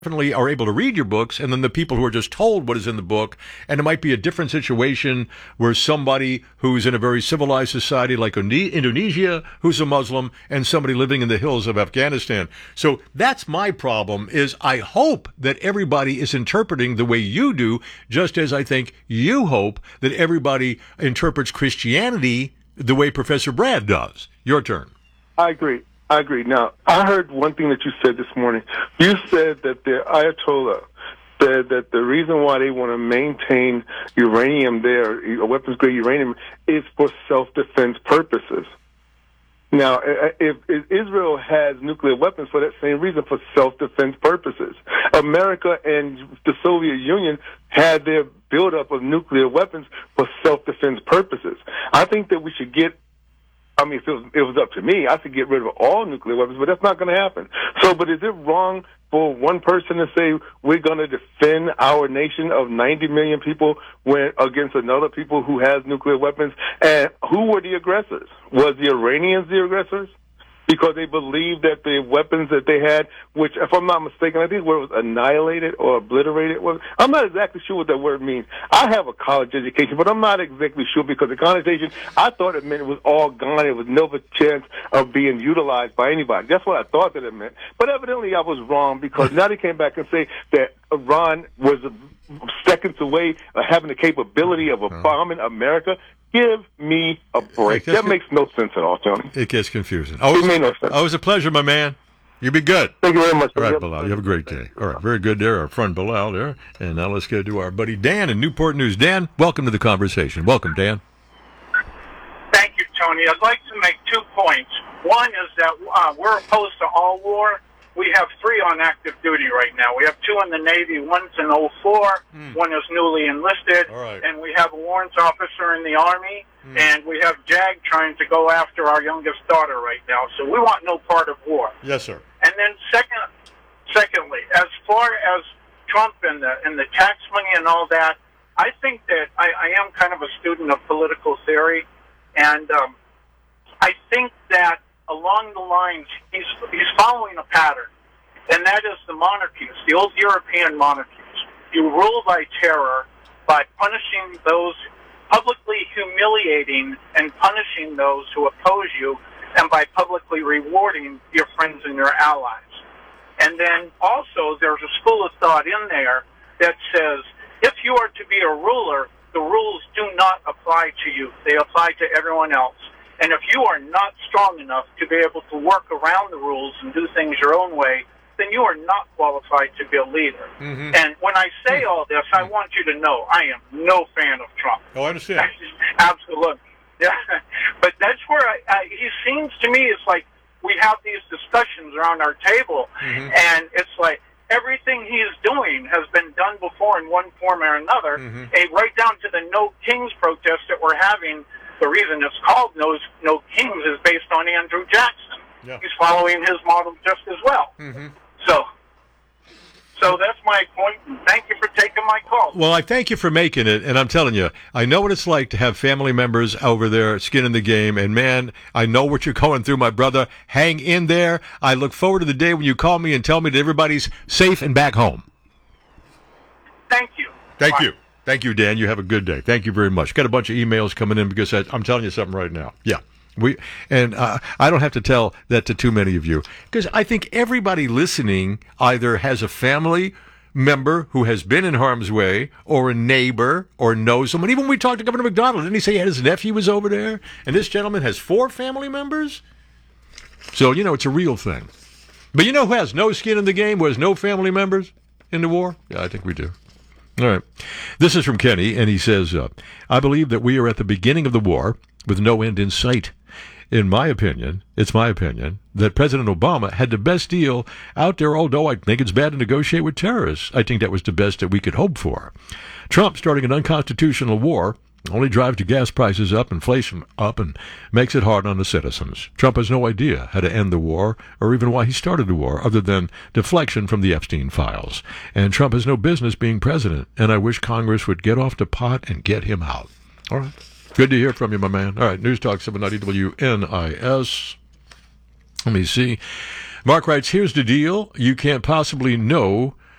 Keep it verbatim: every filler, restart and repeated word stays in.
definitely are able to read your books, and then the people who are just told what is in the book. And it might be a different situation where somebody who's in a very civilized society like Indonesia, who's a Muslim, and somebody living in the hills of Afghanistan. So that's my problem, is I hope that everybody is interpreting the way you do, just as I think you hope that everybody interprets Christianity the way Professor Brad does. Your turn. I agree. I agree. Now, I heard one thing that you said this morning. You said that the Ayatollah said that the reason why they want to maintain uranium there, weapons-grade uranium, is for self-defense purposes. Now, if, if Israel has nuclear weapons for that same reason, for self-defense purposes, America and the Soviet Union had their buildup of nuclear weapons for self-defense purposes. I think that we should get I mean, if it was, it was up to me, I could get rid of all nuclear weapons, but that's not going to happen. So, but is it wrong for one person to say we're going to defend our nation of ninety million people when against another people who has nuclear weapons? And who were the aggressors? Was the Iranians the aggressors? Because they believed that the weapons that they had, which, if I'm not mistaken, I think the word was annihilated or obliterated. I'm not exactly sure what that word means. I have a college education, but I'm not exactly sure because the connotation, I thought it meant it was all gone. It was no chance of being utilized by anybody. That's what I thought that it meant. But evidently I was wrong, because now they came back and say that Iran was seconds away of having the capability of a bombing America. Give me a break. That makes no sense at all, Tony. It gets confusing. Always, it made no sense. Always a pleasure, my man. You be good. Thank you very much. All right, Bilal. You have a great day. All right, very good there, our friend Bilal there. And now let's go to our buddy Dan in Newport News. Dan, welcome to the conversation. Welcome, Dan. Thank you, Tony. I'd like to make two points. One is that uh, we're opposed to all war. We have three on active duty right now. We have two in the Navy. One's in oh four. Mm. One is newly enlisted. Right. And we have a warrants officer in the Army. Mm. And we have JAG trying to go after our youngest daughter right now. So we want no part of war. Yes, sir. And then second, secondly, as far as Trump and the, and the tax money and all that, I think that I, I am kind of a student of political theory. And um, I think that along the lines, he's, he's following a pattern, and that is the monarchies, the old European monarchies. You rule by terror, by punishing those, publicly humiliating and punishing those who oppose you, and by publicly rewarding your friends and your allies. And then also there's a school of thought in there that says, if you are to be a ruler, the rules do not apply to you. They apply to everyone else. And if you are not strong enough to be able to work around the rules and do things your own way, then you are not qualified to be a leader. Mm-hmm. And when I say all this, I want you to know I am no fan of Trump. Oh, I understand. Absolutely. Yeah. But that's where I, I, he seems to me, it's like we have these discussions around our table, mm-hmm. and it's like everything he is doing has been done before in one form or another, mm-hmm. and right down to the No Kings protest that we're having. The reason it's called No, no Kings is based on Andrew Jackson. Yeah. He's following his model just as well. Mm-hmm. So, so that's my point. And thank you for taking my call. Well, I thank you for making it, and I'm telling you, I know what it's like to have family members over there, skin in the game, and man, I know what you're going through, my brother. Hang in there. I look forward to the day when you call me and tell me that everybody's safe and back home. Thank you. Thank Bye. you. Thank you, Dan. You have a good day. Thank you very much. Got a bunch of emails coming in because I, I'm telling you something right now. Yeah. we And uh, I don't have to tell that to too many of you, because I think everybody listening either has a family member who has been in harm's way, or a neighbor, or knows someone. Even when we talked to Governor McDonald, didn't he say his nephew was over there? And this gentleman has four family members? So, you know, it's a real thing. But you know who has no skin in the game, who has no family members in the war? Yeah, I think we do. All right. This is from Kenny, and he says, uh, I believe that we are at the beginning of the war with no end in sight. In my opinion, it's my opinion, that President Obama had the best deal out there, although I think it's bad to negotiate with terrorists. I think that was the best that we could hope for. Trump starting an unconstitutional war only drives the gas prices up, inflation up, and makes it hard on the citizens. Trump has no idea how to end the war, or even why he started the war, other than deflection from the Epstein files. And Trump has no business being president, and I wish Congress would get off the pot and get him out. All right. Good to hear from you, my man. All right, News Talk seven ninety W N I S. Let me see. Mark writes, here's the deal. You can't possibly know